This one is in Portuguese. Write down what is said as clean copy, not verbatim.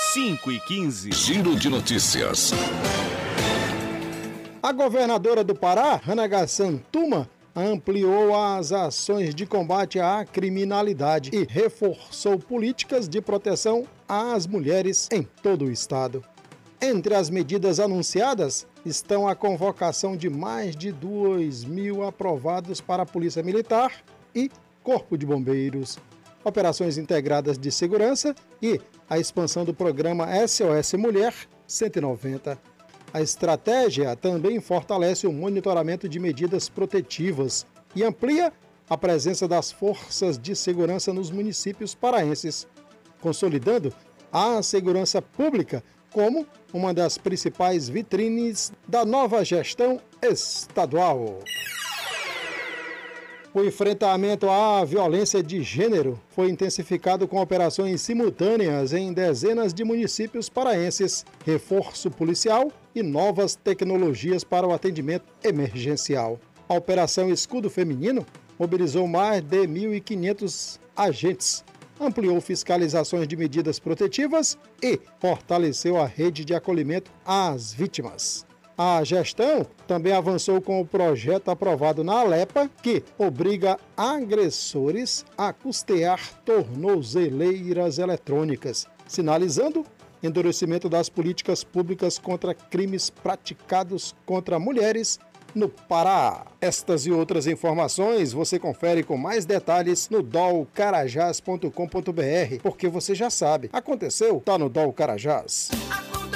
5h15. Giro de notícias. A governadora do Pará, Ranagasan Tuma, ampliou as ações de combate à criminalidade e reforçou políticas de proteção às mulheres em todo o estado. Entre as medidas anunciadas estão a convocação de mais de 2.000 aprovados para a Polícia Militar e Corpo de Bombeiros, operações integradas de segurança e a expansão do programa SOS Mulher 190. A estratégia também fortalece o monitoramento de medidas protetivas e amplia a presença das forças de segurança nos municípios paraenses, consolidando a segurança pública como uma das principais vitrines da nova gestão estadual. O enfrentamento à violência de gênero foi intensificado com operações simultâneas em dezenas de municípios paraenses, reforço policial e novas tecnologias para o atendimento emergencial. A Operação Escudo Feminino mobilizou mais de 1.500 agentes, ampliou fiscalizações de medidas protetivas e fortaleceu a rede de acolhimento às vítimas. A gestão também avançou com o projeto aprovado na Alepa, que obriga agressores a custear tornozeleiras eletrônicas, sinalizando endurecimento das políticas públicas contra crimes praticados contra mulheres no Pará. Estas e outras informações você confere com mais detalhes no dolcarajás.com.br, porque você já sabe, aconteceu, tá no Dol Carajás.